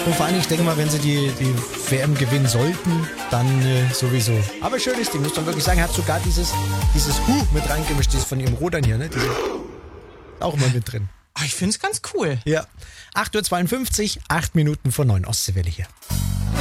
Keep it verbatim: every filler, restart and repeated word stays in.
Und vor allem, ich denke mal, wenn sie die, die W M gewinnen sollten, dann äh, sowieso. Aber schönes Ding, muss man wirklich sagen, hat sogar dieses, dieses Hu mit reingemischt, dieses von ihrem Rudern hier, ne? Diese, auch immer mit drin. Oh, ich finde es ganz cool. Ja. acht Uhr zweiundfünfzig, acht Minuten vor neun, Ostseewelle hier.